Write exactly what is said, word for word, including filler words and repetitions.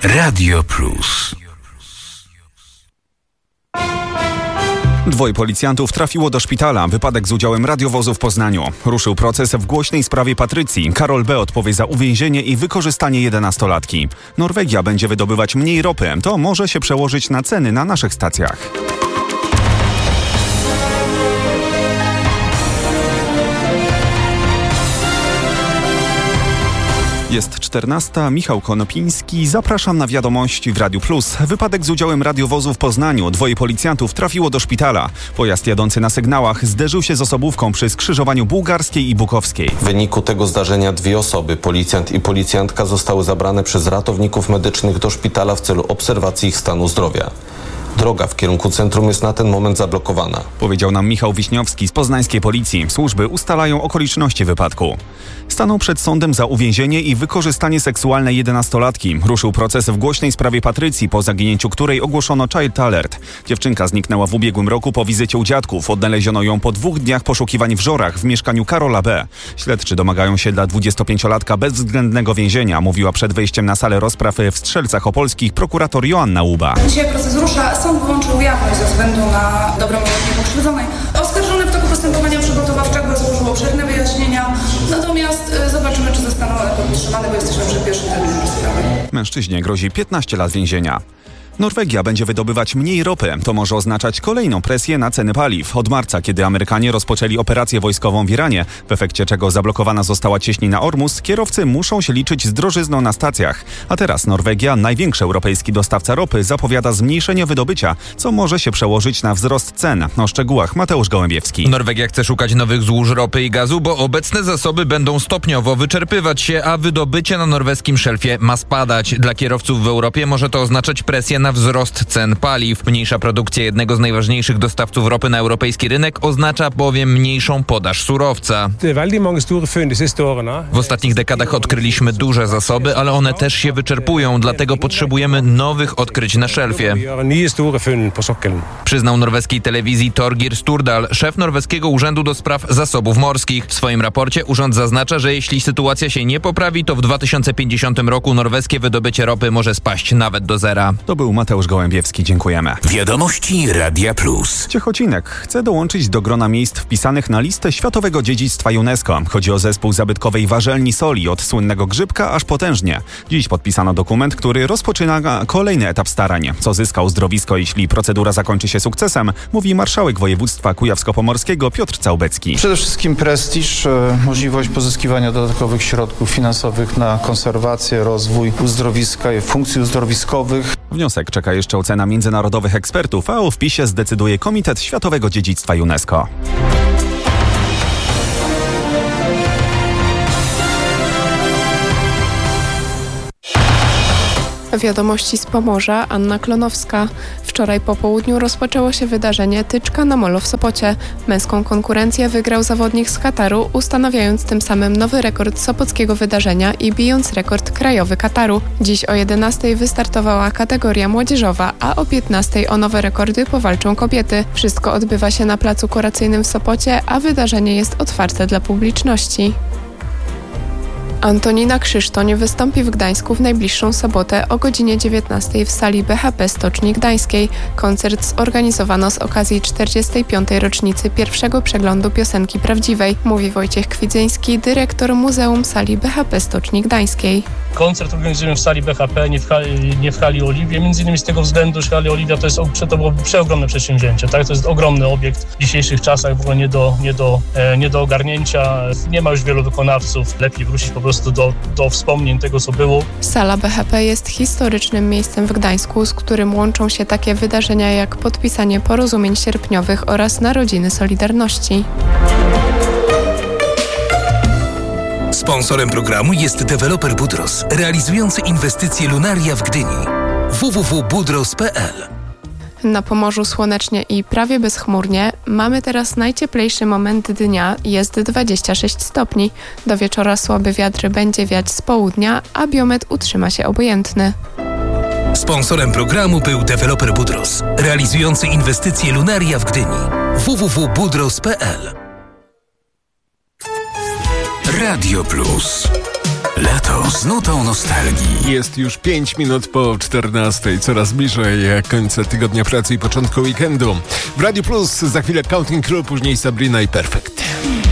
Radio Plus. Dwoje policjantów trafiło do szpitala. Wypadek z udziałem radiowozu w Poznaniu. Ruszył proces w głośnej sprawie Patrycji. Karol B. odpowie za uwięzienie i wykorzystanie jedenastolatki. Norwegia będzie wydobywać mniej ropy. To może się przełożyć na ceny na naszych stacjach. Jest czternasta. Michał Konopiński. Zapraszam na wiadomości w Radiu Plus. Wypadek z udziałem radiowozu w Poznaniu. Dwoje policjantów trafiło do szpitala. Pojazd jadący na sygnałach zderzył się z osobówką przy skrzyżowaniu Bułgarskiej i Bukowskiej. W wyniku tego zdarzenia dwie osoby, policjant i policjantka, zostały zabrane przez ratowników medycznych do szpitala w celu obserwacji ich stanu zdrowia. Droga w kierunku centrum jest na ten moment zablokowana. Powiedział nam Michał Wiśniowski z poznańskiej policji. Służby ustalają okoliczności wypadku. Stanął przed sądem za uwięzienie i wykorzystanie seksualne jedenastolatki. Ruszył proces w głośnej sprawie Patrycji, po zaginięciu której ogłoszono child alert. Dziewczynka zniknęła w ubiegłym roku po wizycie u dziadków. Odnaleziono ją po dwóch dniach poszukiwań w Żorach w mieszkaniu Karola B. Śledczy domagają się dla dwudziestopięciolatka bezwzględnego więzienia, mówiła przed wejściem na salę rozpraw w Strzelcach Opolskich prokurator Joanna Łuba. Dzisiaj proces rusza. Sąd wyłączył jawność ze względu na dobrą opinię pokrzywdzonej. Oskarżony w toku postępowania przygotowawczego złożył obszerne wyjaśnienia, natomiast y, zobaczymy, czy zostaną one podtrzymane, bo jesteśmy przed pierwszym terminem rozprawy. Mężczyźnie grozi piętnaście lat więzienia. Norwegia będzie wydobywać mniej ropy. To może oznaczać kolejną presję na ceny paliw. Od marca, kiedy Amerykanie rozpoczęli operację wojskową w Iranie, w efekcie czego zablokowana została cieśnina Ormus, kierowcy muszą się liczyć z drożyzną na stacjach. A teraz Norwegia, największy europejski dostawca ropy, zapowiada zmniejszenie wydobycia, co może się przełożyć na wzrost cen. O szczegółach Mateusz Gołębiewski. Norwegia chce szukać nowych złóż ropy i gazu, bo obecne zasoby będą stopniowo wyczerpywać się, a wydobycie na norweskim szelfie ma spadać. Dla kierowców w Europie może to oznaczać presję na wzrost cen paliw. Mniejsza produkcja jednego z najważniejszych dostawców ropy na europejski rynek oznacza bowiem mniejszą podaż surowca. W ostatnich dekadach odkryliśmy duże zasoby, ale one też się wyczerpują, dlatego potrzebujemy nowych odkryć na szelfie. Przyznał norweskiej telewizji Torgir Sturdal, szef norweskiego Urzędu do Spraw Zasobów Morskich. W swoim raporcie urząd zaznacza, że jeśli sytuacja się nie poprawi, to w dwa tysiące pięćdziesiątym roku norweskie wydobycie ropy może spaść nawet do zera. To był Mateusz Gołębiewski. Dziękujemy. Wiadomości Radia Plus. Ciechocinek chce dołączyć do grona miejsc wpisanych na listę Światowego Dziedzictwa UNESCO. Chodzi o zespół zabytkowej warzelni soli od słynnego Grzybka aż Potężnie. Dziś podpisano dokument, który rozpoczyna kolejny etap starań. Co zyska uzdrowisko, jeśli procedura zakończy się sukcesem, mówi marszałek województwa kujawsko-pomorskiego Piotr Całbecki. Przede wszystkim prestiż, możliwość pozyskiwania dodatkowych środków finansowych na konserwację, rozwój uzdrowiska i funkcji uzdrowiskowych. Wniosek czeka jeszcze ocena międzynarodowych ekspertów, a o wpisie zdecyduje Komitet Światowego Dziedzictwa UNESCO. Wiadomości z Pomorza, Anna Klonowska. Wczoraj po południu rozpoczęło się wydarzenie Tyczka na molo w Sopocie. Męską konkurencję wygrał zawodnik z Kataru, ustanawiając tym samym nowy rekord sopockiego wydarzenia i bijąc rekord krajowy Kataru. Dziś o jedenastej wystartowała kategoria młodzieżowa, a o piętnastej o nowe rekordy powalczą kobiety. Wszystko odbywa się na placu kuracyjnym w Sopocie, a wydarzenie jest otwarte dla publiczności. Antonina Krzysztoń wystąpi w Gdańsku w najbliższą sobotę o godzinie dziewiętnastej w sali B H P Stoczni Gdańskiej. Koncert zorganizowano z okazji czterdziestej piątej rocznicy pierwszego przeglądu piosenki prawdziwej, mówi Wojciech Kwidzyński, dyrektor Muzeum Sali B H P Stoczni Gdańskiej. Koncert organizujemy w sali B H P, nie w hali, nie w hali Oliwie, między innymi z tego względu, że hali Oliwia to jest to było przeogromne przedsięwzięcie, tak? To jest ogromny obiekt w dzisiejszych czasach, w ogóle nie do, nie do, nie do ogarnięcia. Nie ma już wielu wykonawców, lepiej wrócić po prostu do, do wspomnień tego, co było. Sala B H P jest historycznym miejscem w Gdańsku, z którym łączą się takie wydarzenia jak podpisanie porozumień sierpniowych oraz Narodziny Solidarności. Sponsorem programu jest deweloper Budros, realizujący inwestycje Lunaria w Gdyni. w w w kropka budros kropka p l. Na Pomorzu słonecznie i prawie bezchmurnie. Mamy teraz najcieplejszy moment dnia, jest dwadzieścia sześć stopni. Do wieczora słaby wiatr będzie wiać z południa, a biometr utrzyma się obojętny. Sponsorem programu był deweloper Budros, realizujący inwestycje Lunaria w Gdyni. w w w kropka budros kropka p l. Radio Plus. Lato z nutą nostalgii. Jest już pięć minut po czternastej, coraz bliżej końca tygodnia pracy i początku weekendu. W Radiu Plus za chwilę Counting Crew, później Sabrina i Perfect.